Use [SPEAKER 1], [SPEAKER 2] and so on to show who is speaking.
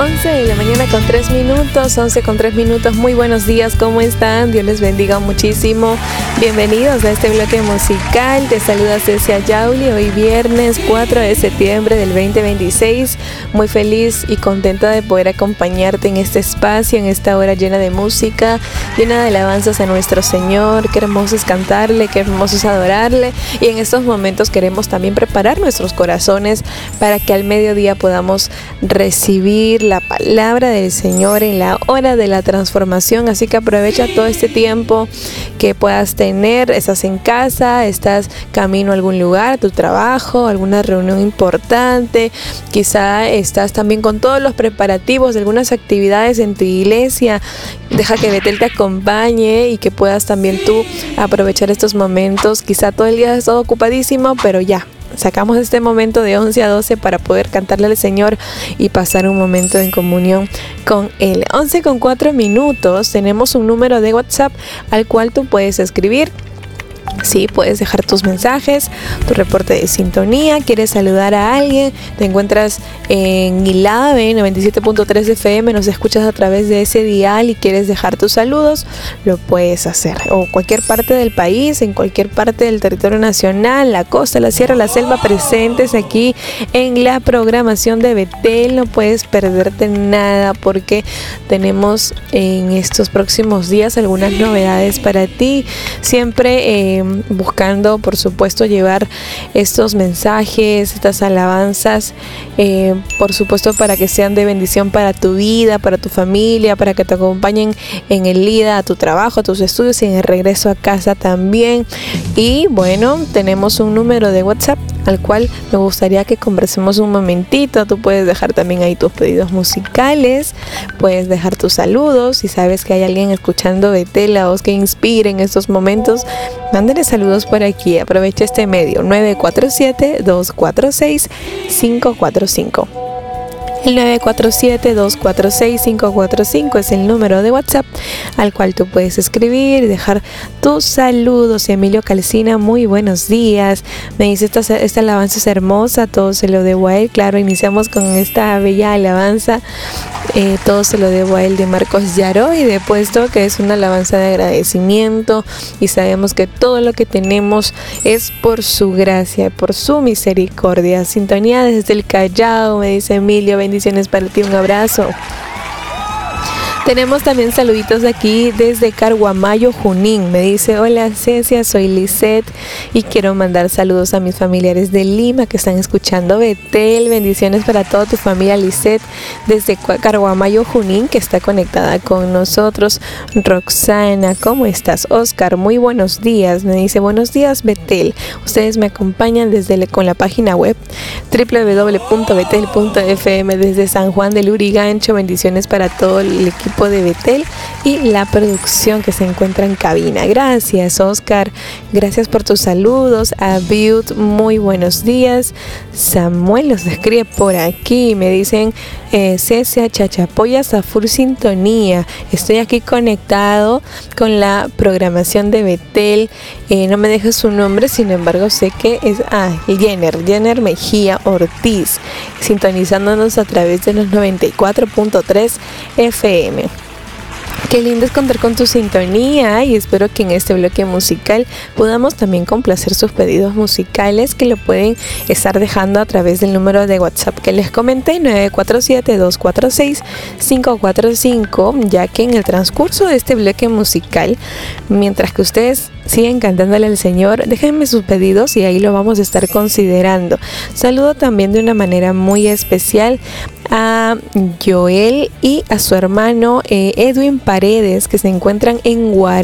[SPEAKER 1] 11 de la mañana con 3 minutos, 11 con 3 minutos. Muy buenos días, ¿cómo están? Dios les bendiga muchísimo. Bienvenidos a este bloque musical. Te saluda Cecia Yauli. Hoy viernes 4 de septiembre del 2026. Muy feliz y contenta de poder acompañarte en este espacio, en esta hora llena de música, llena de alabanzas a nuestro Señor. Qué hermoso es cantarle, qué hermoso es adorarle. Y en estos momentos queremos también preparar nuestros corazones para que al mediodía podamos recibir la palabra del Señor en la hora de la transformación. Así que aprovecha todo este tiempo que puedas tener. Estás en casa, estás camino a algún lugar, a tu trabajo, alguna reunión importante, quizá estás también con todos los preparativos de algunas actividades en tu iglesia. Deja que Betel te acompañe y que puedas también tú aprovechar estos momentos. Quizá todo el día has estado ocupadísimo, pero ya sacamos este momento de 11 a 12 para poder cantarle al Señor y pasar un momento en comunión con Él. 11 con 4 minutos, tenemos un número de WhatsApp al cual tú puedes escribir. Sí, puedes dejar tus mensajes, tu reporte de sintonía, quieres saludar a alguien, te encuentras en Ilave 97.3 FM, nos escuchas a través de ese dial y quieres dejar tus saludos, lo puedes hacer. O cualquier parte del país, en cualquier parte del territorio nacional, la costa, la sierra, la selva, presentes aquí en la programación de Betel. No puedes perderte nada porque tenemos en estos próximos días algunas novedades para ti. Siempre buscando, por supuesto, llevar estos mensajes, estas alabanzas, por supuesto, para que sean de bendición para tu vida, para tu familia, para que te acompañen en el ida a tu trabajo, a tus estudios y en el regreso a casa también. Y bueno, tenemos un número de WhatsApp al cual me gustaría que conversemos un momentito. Tú puedes dejar también ahí tus pedidos musicales, puedes dejar tus saludos. Si sabes que hay alguien escuchando Betel, la voz que inspire en estos momentos, mándale saludos por aquí. Aprovecha este medio, 947-246-545. El 947-246-545 es el número de WhatsApp al cual tú puedes escribir y dejar tus saludos. Emilio Calcina, muy buenos días. Me dice, esta alabanza es hermosa, todo se lo debo a él. Claro, iniciamos con esta bella alabanza, todo se lo debo a él, de Marcos Yaró, y de puesto que es una alabanza de agradecimiento y sabemos que todo lo que tenemos es por su gracia, por su misericordia. Sintonía desde el Callao, me dice Emilio, bendiciones para ti, un abrazo. Tenemos también saluditos de aquí desde Carguamayo, Junín. Me dice, hola Cecia, soy Lisette y quiero mandar saludos a mis familiares de Lima que están escuchando Betel. Bendiciones para toda tu familia, Lisette, desde Carguamayo, Junín, que está conectada con nosotros. Roxana, ¿cómo estás? Oscar, muy buenos días. Me dice, buenos días Betel. Ustedes me acompañan con la página web www.betel.fm desde San Juan del Lurigancho. Bendiciones para todo el equipo de Betel y la producción que se encuentra en cabina. Gracias Oscar, gracias por tus saludos. A Biut, muy buenos días. Samuel los escribe por aquí, me dicen, Cecia, Chachapoyas a full sintonía, estoy aquí conectado con la programación de Betel. No me deja su nombre, sin embargo sé que es Jenner Mejía Ortiz, sintonizándonos a través de los 94.3 FM. Qué lindo es contar con tu sintonía y espero que en este bloque musical podamos también complacer sus pedidos musicales, que lo pueden estar dejando a través del número de WhatsApp que les comenté, 947-246-545, ya que en el transcurso de este bloque musical, mientras que ustedes siguen cantándole al Señor, déjenme sus pedidos y ahí lo vamos a estar considerando. Saludo también de una manera muy especial a Joel y a su hermano Edwin Paredes, que se encuentran en Guará.